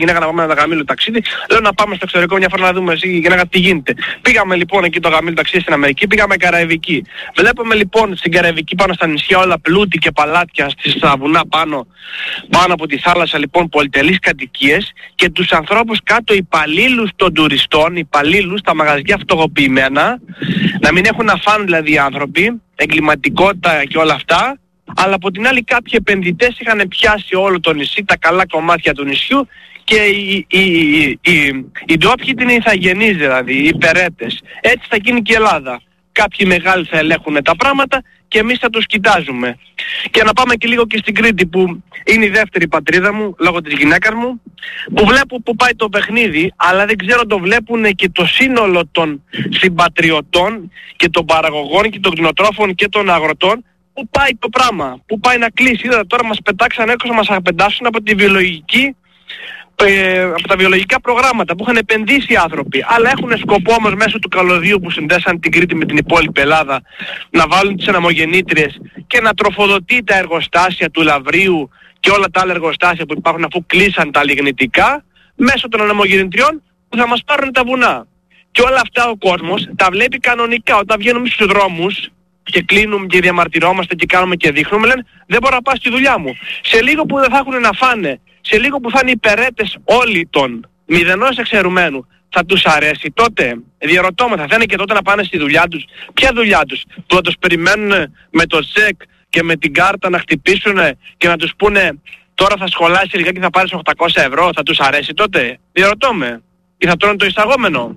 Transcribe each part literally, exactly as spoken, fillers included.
γυναίκα να πάμε ένα γαμήλο ταξίδι. Λέω να πάμε στο εξωτερικό μια φορά να δούμε εσύ γυναίκα τι γίνεται. Πήγαμε λοιπόν εκεί το γαμήλο ταξίδι στην Αμερική, πήγαμε Καραϊβική. Βλέπουμε λοιπόν στην Καραϊβική πάνω στα νησιά όλα πλούτη και παλάτια στα βουνά πάνω, πάνω από τη θάλασσα λοιπόν πολυτελείς κατοικίες και τους ανθρώπους κάτω υπαλλήλους των τουριστών, υπαλλήλους στα μαγαζιά φτωχοποιημένα, να μην έχουν να φάνε δηλαδή οι άνθρωποι, εγκληματικότητα και όλα αυτά. Αλλά από την άλλη κάποιοι επενδυτές είχαν πιάσει όλο το νησί, τα καλά κομμάτια του νησιού και οι, οι, οι, οι, οι ντόπιοι την ηθαγενείς δηλαδή, οι υπερέτες. Έτσι θα γίνει και η Ελλάδα. Κάποιοι μεγάλοι θα ελέγχουν τα πράγματα και εμείς θα τους κοιτάζουμε. Και να πάμε και λίγο και στην Κρήτη που είναι η δεύτερη πατρίδα μου, λόγω της γυναίκας μου, που βλέπω που πάει το παιχνίδι, αλλά δεν ξέρω το βλέπουν και το σύνολο των συμπατριωτών και των παραγωγών και των κτηνοτρόφων και των αγροτών. Πού πάει το πράγμα, πού πάει να κλείσει. Είδα τώρα μας πετάξαν έξω, μας απεντάσουν από τη βιολογική, ε, από τα βιολογικά προγράμματα που είχαν επενδύσει οι άνθρωποι. Αλλά έχουν σκοπό όμως μέσω του καλωδίου που συνδέσαν την Κρήτη με την υπόλοιπη Ελλάδα να βάλουν τις αναμογεννήτριες και να τροφοδοτεί τα εργοστάσια του Λαβρίου και όλα τα άλλα εργοστάσια που υπάρχουν αφού κλείσαν τα λιγνητικά μέσω των αναμογεννητριών που θα μας πάρουν τα βουνά. Και όλα αυτά ο κόσμος τα βλέπει κανονικά όταν βγαίνουμε στους δρόμους και κλείνουμε και διαμαρτυρόμαστε και κάνουμε και δείχνουμε, λένε δεν μπορώ να πάω στη δουλειά μου. Σε λίγο που δεν θα έχουν να φάνε, σε λίγο που θα είναι υπερέτες όλοι των μηδενός εξαιρουμένου, θα τους αρέσει τότε? Διαρωτώμεθα, θα είναι και τότε να πάνε στη δουλειά τους? Ποια δουλειά τους? Που θα τους περιμένουν με το τσεκ και με την κάρτα να χτυπήσουν και να τους πούνε τώρα θα σχολάσεις λιγάκι και θα πάρεις οκτακόσια ευρώ, θα τους αρέσει τότε? Διαρωτώμε. Ή θα τρώνε το εισαγόμενο?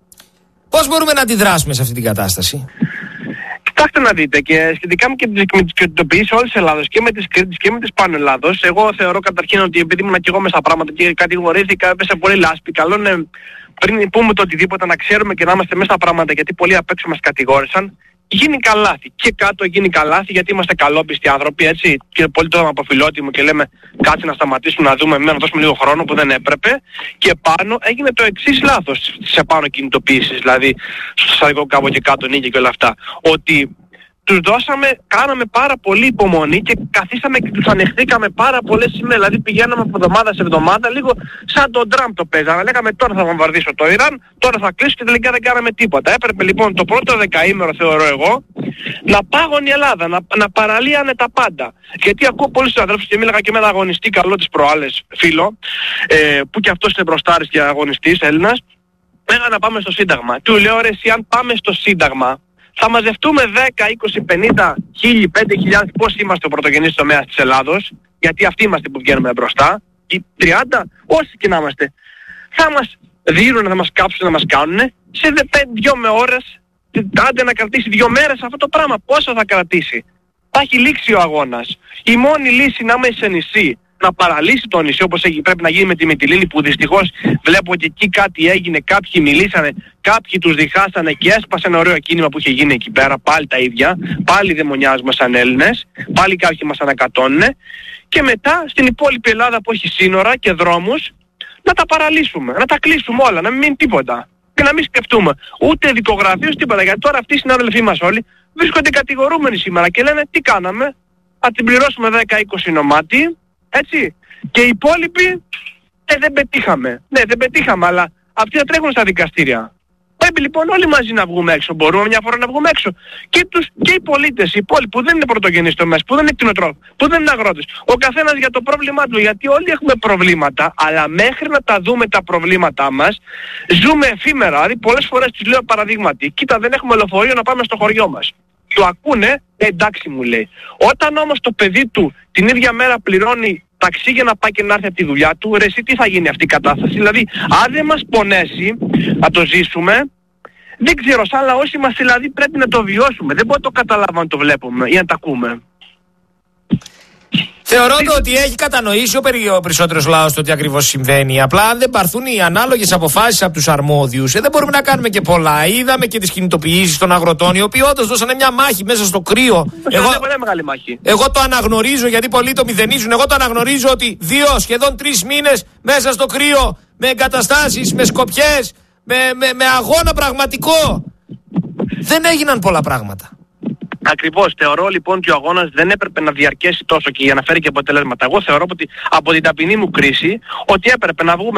Πώς μπορούμε να αντιδράσουμε σε αυτή την κατάσταση? Κοιτάξτε να δείτε, και σχετικά με τις κινητοποιήσεις όλης της Ελλάδος και με τις Κρήτης και με τις Πάνω Ελλάδος, εγώ θεωρώ καταρχήν ότι επειδή ήμουν και εγώ μέσα στα πράγματα και κατηγορήθηκα, έπεσε πολύ λάσπη. Καλό είναι πριν πούμε το οτιδήποτε να ξέρουμε και να είμαστε μέσα στα πράγματα, γιατί πολλοί απ' έξω μας κατηγόρησαν. Γίνει καλάθι. Και κάτω γίνει καλάθι γιατί είμαστε καλόπιστοι άνθρωποι, έτσι. Και πολύ τώρα από φιλότιμο και λέμε κάτσε να σταματήσουμε να δούμε, να δώσουμε λίγο χρόνο που δεν έπρεπε. Και πάνω έγινε το εξής λάθος στις επάνω κινητοποίησεις, δηλαδή στο Σαρικό Κάβο και κάτω Νίκη και όλα αυτά. Ότι τους δώσαμε, κάναμε πάρα πολύ υπομονή και καθίσαμε και τους ανεχθήκαμε πάρα πολλές ημέρες. Δηλαδή πηγαίναμε από εβδομάδα σε εβδομάδα, λίγο σαν τον Τραμπ το παίζαμε. Λέγαμε τώρα θα βομβαρδίσω το Ιράν, τώρα θα κλείσω και τελικά δεν κάναμε τίποτα. Έπρεπε λοιπόν το πρώτο δεκαήμερο, θεωρώ εγώ, να πάγωνε η Ελλάδα, να, να παραλύανε τα πάντα. Γιατί ακούω πολλούς συναδέλφους και μίλαγα και με ένα αγωνιστή καλό της προάλλες φίλο, ε, που και αυτός είναι μπροστάρης και αγωνιστής Έλληνας, λέγανε να πάμε στο Σύνταγμα. Του λέω ρε εσύ αν πάμε στο Σύνταγμα, θα μαζευτούμε δέκα, είκοσι, πενήντα, χίλιοι, πέντε χιλιάδες, πώς είμαστε ο πρωτογενής τομέας της Ελλάδος, γιατί αυτοί είμαστε που βγαίνουμε μπροστά, οι τριάντα, όσοι και να είμαστε, θα μας δίνουν, θα μας κάψουν, να μας κάνουνε, σε δύο με ώρες, άντε να κρατήσει δύο μέρες αυτό το πράγμα, πόσο θα κρατήσει? Θα έχει λήξει ο αγώνας. Η μόνη λύση να είμαι σε νησί, να παραλύσει το νησί όπως πρέπει να γίνει με τη Μυτιλήνη, που δυστυχώς βλέπω ότι εκεί κάτι έγινε, κάποιοι μιλήσανε, κάποιοι τους διχάσανε και έσπασε ένα ωραίο κίνημα που είχε γίνει εκεί πέρα, πάλι τα ίδια, πάλι δαιμονιάζουμε σαν Έλληνες, πάλι κάποιοι μας ανακατώνουνε και μετά στην υπόλοιπη Ελλάδα που έχει σύνορα και δρόμους να τα παραλύσουμε, να τα κλείσουμε όλα, να μην μείνει τίποτα και να μην σκεφτούμε ούτε δικογραφίες τίποτα, γιατί τώρα αυτοί οι συνάδελφοί μας όλοι βρίσκονται κατηγορούμενοι σήμερα και λένε τι κάναμε, θα την πληρώσουμε δέκα είκοσι νομάτι. Έτσι. Και οι υπόλοιποι ε, δεν πετύχαμε. Ναι, δεν πετύχαμε, αλλά αυτοί θα τρέχουν στα δικαστήρια. Πρέπει λοιπόν όλοι μαζί να βγούμε έξω. Μπορούμε μια φορά να βγούμε έξω. Και, τους, και οι πολίτες, οι υπόλοιποι που δεν είναι πρωτογενείς τομέας, που δεν είναι κτηνοτρόφοι, που δεν είναι αγρότες. Ο καθένας για το πρόβλημά του. Γιατί όλοι έχουμε προβλήματα, αλλά μέχρι να τα δούμε τα προβλήματά μας, ζούμε εφήμερα. Δηλαδή πολλές φορές τους λέω παραδείγματι, κοίτα δεν έχουμε λεωφορείο να πάμε στο χωριό μας. Του ακούνε, ε, εντάξει μου λέει. Όταν όμως το παιδί του την ίδια μέρα πληρώνει ταξί για να πάει και να έρθει από τη δουλειά του, ρε εσύ τι θα γίνει αυτή η κατάσταση? Δηλαδή, αν δεν μας πονέσει να το ζήσουμε, δεν ξέρω, σαν λαός είμαστε, δηλαδή πρέπει να το βιώσουμε. Δεν μπορούμε να το καταλάβουμε αν το βλέπουμε ή αν το ακούμε. Θεωρώ ότι έχει κατανοήσει ο περισσότερος λαός το τι ακριβώς συμβαίνει. Απλά αν δεν πάρθουν οι ανάλογες αποφάσεις από τους αρμόδιους, ε, δεν μπορούμε να κάνουμε και πολλά. Είδαμε και τις κινητοποιήσεις των αγροτών, οι οποίοι όντως δώσανε μια μάχη μέσα στο κρύο. Εγώ, μεγάλη μάχη. εγώ το αναγνωρίζω, γιατί πολλοί το μηδενίζουν. Εγώ το αναγνωρίζω ότι δύο σχεδόν τρεις μήνες μέσα στο κρύο, με εγκαταστάσεις, με σκοπιές, με, με, με αγώνα πραγματικό, δεν έγιναν πολλά πράγματα. Ακριβώς. Θεωρώ λοιπόν ότι ο αγώνας δεν έπρεπε να διαρκέσει τόσο και για να φέρει και αποτελέσματα. Εγώ θεωρώ ότι από την ταπεινή μου κρίση ότι έπρεπε να βγούμε